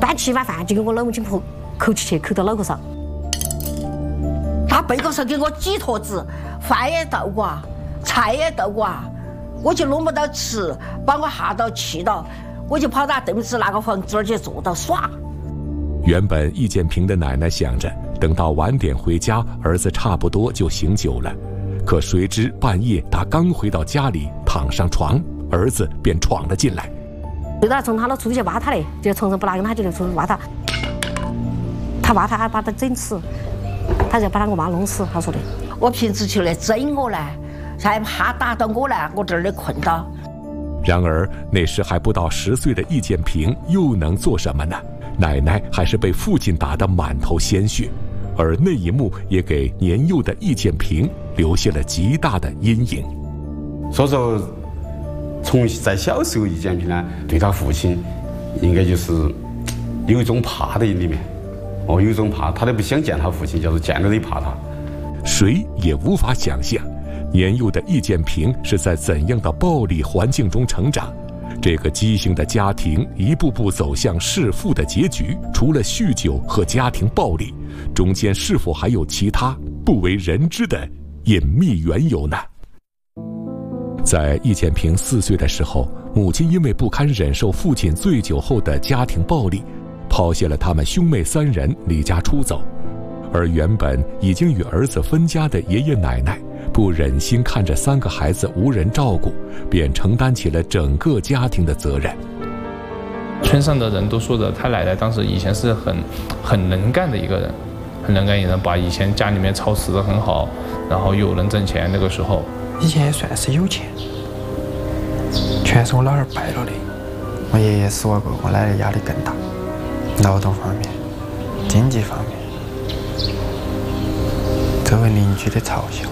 般吃一碗饭就给我老母亲口起去，口到脑壳上。 他背个上给我几坨子，饭也倒过，菜也倒过，我就弄不到吃，把我吓到气到，我就跑到凳子那个房子去坐到耍。 原本易建平的奶奶想着，等到晚点回家，儿子差不多就醒酒了。可谁知半夜他刚回到家里，躺上床，儿子便闯了进来。 就到从他的床底下挖他嘞，就床上不拿跟他就从挖他，他挖他把他整死，他就把他我妈弄死。他说的， 我平时就来整我呢，才怕打到我呢，我这儿的困到。 然而那时还不到10岁的易建平又能做什么呢？奶奶还是被父亲打得满头鲜血，而那一幕也给年幼的易建平留下了极大的阴影。 所以说，在小时候，易建平呢对他父亲应该就是有一种怕在里面，有一种怕，他都不想见他父亲，就是见了得怕他。 谁也无法想象，年幼的易建平是在怎样的暴力环境中成长。这个畸形的家庭一步步走向弑父的结局，除了酗酒和家庭暴力，中间是否还有其他不为人知的隐秘缘由呢？在易建平4岁的时候，母亲因为不堪忍受父亲醉酒后的家庭暴力，抛下了他们兄妹3人离家出走。而原本已经与儿子分家的爷爷奶奶不忍心看着3个孩子无人照顾，便承担起了整个家庭的责任。 村上的人都说的，他奶奶当时以前是很能干的一个人，很能干一个人，把以前家里面操持得很好，然后又能挣钱。那个时候以前也算是有钱，全是我老二败了的。我爷爷死过，我奶奶压力更大，劳动方面、经济方面，周围邻居的嘲笑。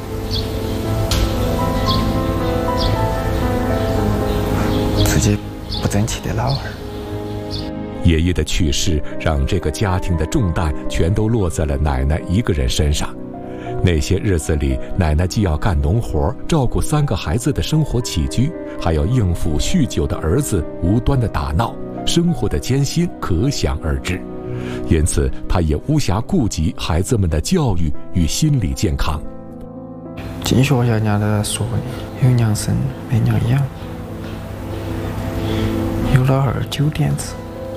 自己不争气的老二。 爷爷的去世让这个家庭的重担全都落在了奶奶一个人身上。那些日子里，奶奶既要干农活，照顾3个孩子的生活起居，还要应付酗酒的儿子无端的打闹，生活的艰辛可想而知。因此，她也无暇顾及孩子们的教育与心理健康。 进学校人家都在说有娘生没娘养，有老二9点子，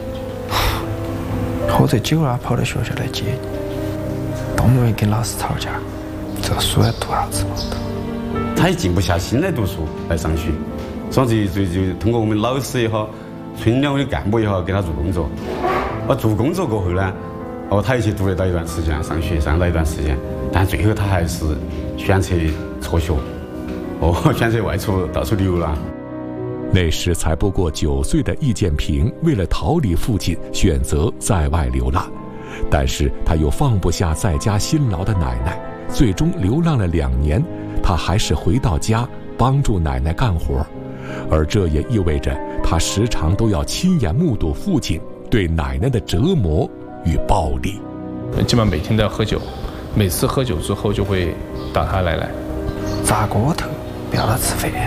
喝醉酒了跑到学校来接你，动不动跟老师吵架，这书要读啥子嘛？ 他也静不下心来读书来上学，所以就通过我们老师也好，村两委的干部也好，给他做工作。做工作过后呢，他也去读得到一段时间，上到一段时间，但最后他还是选择辍学，选择外出到处流浪。 那时才不过9岁的易建平，为了逃离父亲，选择在外流浪。但是他又放不下在家辛劳的奶奶，最终流浪了2年，他还是回到家帮助奶奶干活，而这也意味着他时常都要亲眼目睹父亲对奶奶的折磨与暴力。 基本上每天都要喝酒，每次喝酒之后就会打他奶奶， 砸锅头，不要他吃饭。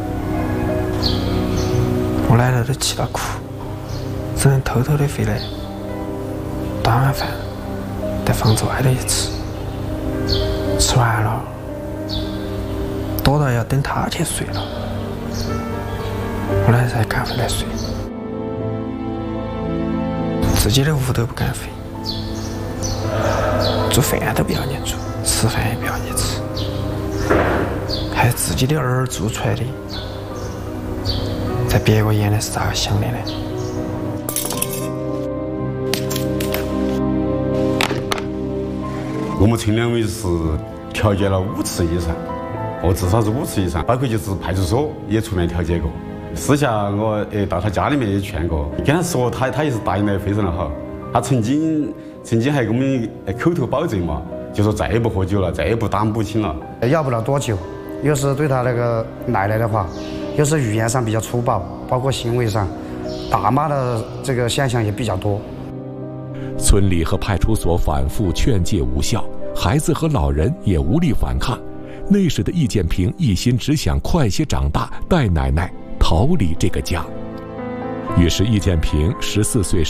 我奶奶都气到哭，只能偷偷的回来端碗饭在房子外头一吃，吃完了躲到要等他去睡了，我奶奶才赶回来睡。自己的屋都不敢回，做饭都不要你做，吃饭也不要你吃，还是自己的儿做出来的，在别个眼里是咋个想的呢？ 我们村两委是调解了5次以上，至少是5次以上，包括就是派出所也出面调解过。私下我到他家里面也劝过，跟他说他也是答应得非常的好。他曾经还给我们口头保证嘛，就说再也不喝酒了，再也不打母亲了。 要不了多久，又是对他那个奶奶的话，又是语言上比较粗暴，包括行为上打骂的这个现象也比较多。 村里和派出所反复劝诫无效，孩子和老人也无力反抗。那时的易建平一心只想快些长大，带奶奶逃离这个家。于是易建平14岁